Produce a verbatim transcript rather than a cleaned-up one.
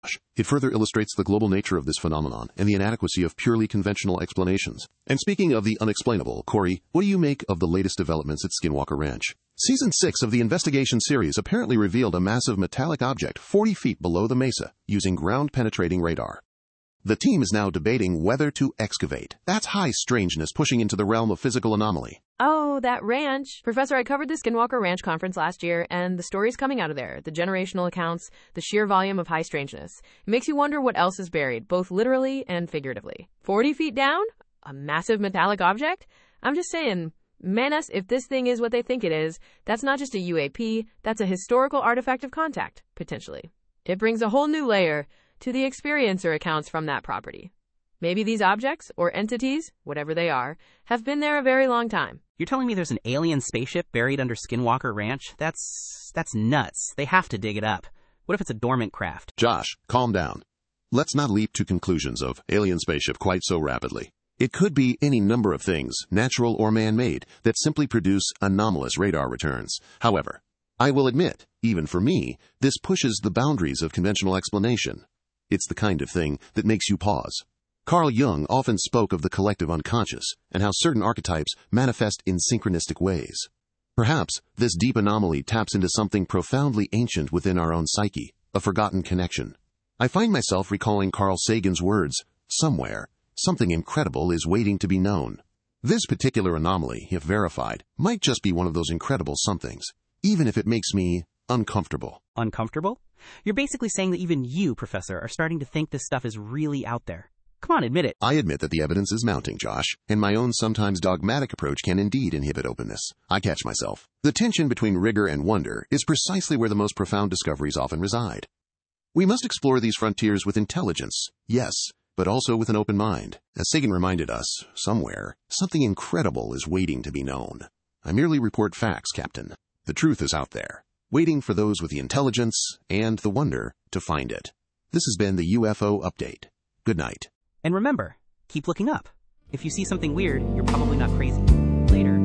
It further illustrates the global nature of this phenomenon and the inadequacy of purely conventional explanations. And speaking of the unexplainable, Corey, what do you make of the latest developments at Skinwalker Ranch? Season six of the investigation series apparently revealed a massive metallic object forty feet below the mesa using ground-penetrating radar. The team is now debating whether to excavate. That's high strangeness pushing into the realm of physical anomaly. Oh, that ranch. Professor, I covered the Skinwalker Ranch conference last year, and the stories coming out of there, the generational accounts, the sheer volume of high strangeness. It makes you wonder what else is buried, both literally and figuratively. forty feet down? A massive metallic object? I'm just saying, Manus, if this thing is what they think it is, that's not just a U A P, that's a historical artifact of contact, potentially. It brings a whole new layer to the experiencer accounts from that property. Maybe these objects, or entities, whatever they are, have been there a very long time. You're telling me there's an alien spaceship buried under Skinwalker Ranch? That's... that's nuts. They have to dig it up. What if it's a dormant craft? Josh, calm down. Let's not leap to conclusions of alien spaceship quite so rapidly. It could be any number of things, natural or man-made, that simply produce anomalous radar returns. However, I will admit, even for me, this pushes the boundaries of conventional explanation. It's the kind of thing that makes you pause. Carl Jung often spoke of the collective unconscious and how certain archetypes manifest in synchronistic ways. Perhaps this deep anomaly taps into something profoundly ancient within our own psyche, a forgotten connection. I find myself recalling Carl Sagan's words, "Somewhere, something incredible is waiting to be known." This particular anomaly, if verified, might just be one of those incredible somethings, even if it makes me uncomfortable. Uncomfortable? You're basically saying that even you, Professor, are starting to think this stuff is really out there. Come on, admit it. I admit that the evidence is mounting, Josh, and my own sometimes dogmatic approach can indeed inhibit openness. I catch myself. The tension between rigor and wonder is precisely where the most profound discoveries often reside. We must explore these frontiers with intelligence, yes, but also with an open mind. As Sagan reminded us, somewhere, something incredible is waiting to be known. I merely report facts, Captain. The truth is out there, waiting for those with the intelligence and the wonder to find it. This has been the U F O Update. Good night. And remember, keep looking up. If you see something weird, you're probably not crazy. Later.